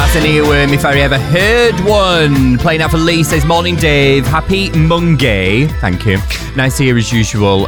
That's an earworm if I ever heard one. Playing out for Lee says, morning Dave, happy Monday. Thank you. Nice to hear as usual.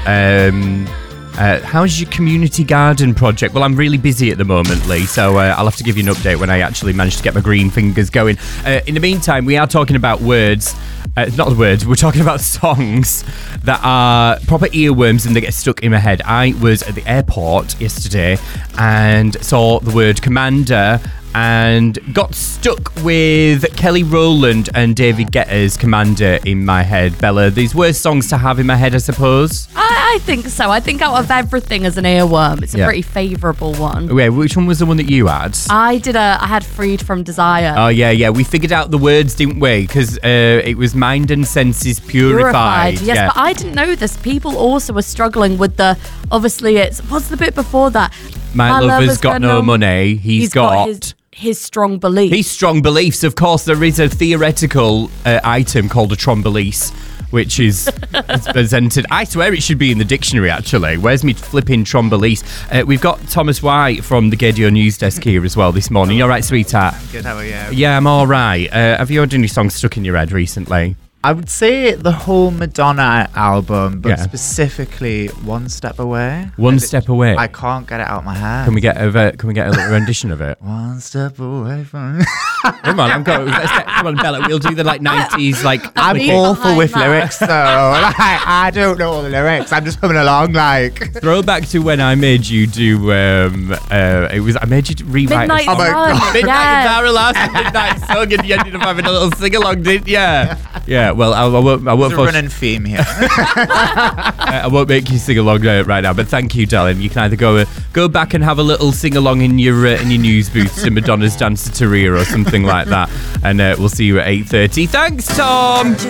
How's your community garden project? Well, I'm really busy at the moment, Lee, so I'll have to give you an update when I actually manage to get my green fingers going. In the meantime, we are talking about words. Not words, we're talking about songs that are proper earworms and they get stuck in my head. I was at the airport yesterday and saw the word commander and got stuck with Kelly Rowland and David Guetta's Commander in my head. Bella, these worst songs to have in my head, I suppose? I think so. I think out of everything as an earworm, it's a pretty favourable one. Wait, which one was the one that you had? I had Freed from Desire. Oh, yeah. We figured out the words, didn't we? Because it was mind and senses purified. Yes, yeah. But I didn't know this. People also were struggling with obviously what's the bit before that? My lover's got no money. He's got his strong beliefs. His strong beliefs. Of course, there is a theoretical item called a trombolice, which is presented. I swear it should be in the dictionary, actually. Where's me flipping trombolice? We've got Thomas White from the Gaydio News Desk here as well this morning. You all right, sweetheart? I'm good, how are you? Yeah, I'm all right. Have you had any songs stuck in your head recently? I would say the whole Madonna album, but specifically One Step Away. One Step Away. I can't get it out of my head. Can we get a little rendition of it? One step away from. Come on, come on, Bella. We'll do the 90s I'm awful with lyrics, though. I don't know all the lyrics. I'm just coming along Throw back to when I made you do. I made you rewrite. Midnight a song. Sun. Midnight Sun. Last Midnight Sun, and you ended up having a little sing along, didn't you? Yeah. Well, I won't. There's a running theme here. I won't make you sing along right now, but thank you, darling. You can either go back and have a little sing along in your news booth to Madonna's Dance to Taria or something like that, and we'll see you at 8:30. Thanks, Tom.